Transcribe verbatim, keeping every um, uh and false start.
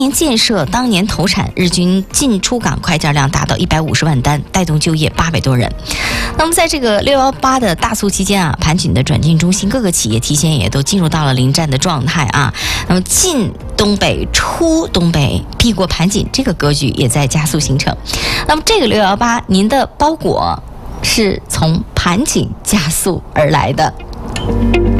年建设当年投产日均进出港快件量达到一百五十万单，带动就业八百多人。那么在这个六幺八的大促期间啊，盘锦的转进中心各个企业提前也都进入到了临战的状态啊。那么进东北、出东北、避过盘锦，这个格局也在加速形成。那么这个六幺八，您的包裹是从盘锦加速而来的。